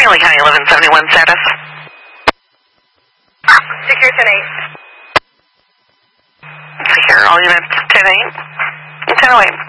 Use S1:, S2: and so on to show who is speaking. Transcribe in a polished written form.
S1: McKinley County 1171 status.
S2: Secure 10-8.
S1: Secure all units 10-8 and 10-08.